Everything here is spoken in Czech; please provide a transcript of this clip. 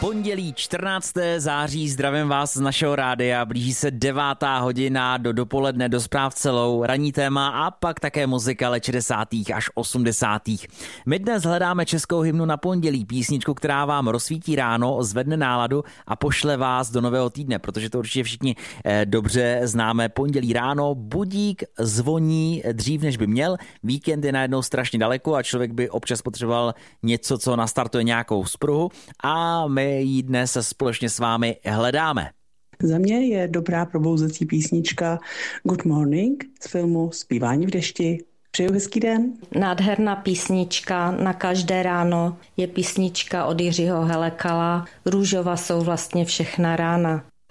Pondělí 14. září, zdravím vás z našeho rádia, blíží se 9. hodina do dopoledne, do zpráv celou, ranní téma a pak také muzika let 60. až 80. My dnes hledáme českou hymnu na pondělí, písničku, která vám rozsvítí ráno, zvedne náladu a pošle vás do nového týdne, protože to určitě všichni dobře známe. Pondělí ráno, budík zvoní dřív, než by měl, víkend je najednou strašně daleko a člověk by občas potřeboval něco, co nastartuje nějakou spruhu a my ji dnes společně s vámi hledáme. Za mě je dobrá probouzecí písnička Good Morning z filmu Zpívání v dešti. Přeju hezký den. Nádherná písnička na každé ráno je písnička od Jiřího Helekala. Růžova jsou vlastně všechna rána.